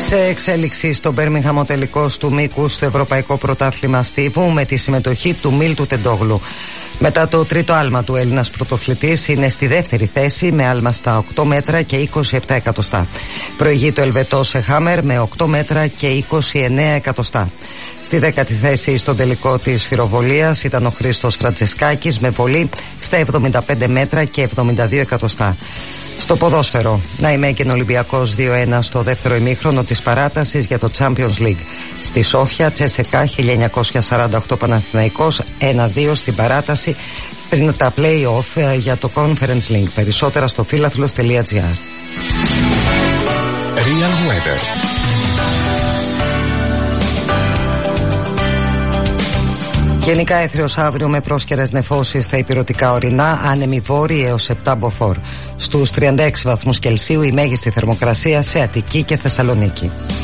Σε εξέλιξη στο Μπέρμιγχαμ ο τελικός του μήκους στο Ευρωπαϊκό Πρωτάθλημα Στίβου με τη συμμετοχή του Μίλτου Τεντόγλου. Μετά το τρίτο άλμα του Έλληνας πρωτοθλητής είναι στη δεύτερη θέση με άλμα στα 8 μέτρα και 27 εκατοστά. Προηγεί το Ελβετός Χάμερ με 8 μέτρα και 29 εκατοστά. Στη 10η θέση στον τελικό της φυροβολίας ήταν ο Χρήστος Φραντσεσκάκης με βολή στα 75 μέτρα και 72 εκατοστά. Στο ποδόσφαιρο, Ναϊμέγεν Ολυμπιακός 2-1 στο δεύτερο ημίχρονο της παράτασης για το Champions League. Στη Σόφια, Τσέσεκα 1948 Παναθηναϊκός 1-2 στην παράταση πριν τα play-off για το Conference League. Περισσότερα στο philathlos.gr. Real Weather. Γενικά έθριος αύριο με πρόσκαιρες νεφώσεις στα ηπειρωτικά ορεινά, άνεμη βόρειοι έως 7 μποφόρ. Στους 36 βαθμούς Κελσίου η μέγιστη θερμοκρασία σε Αττική και Θεσσαλονίκη.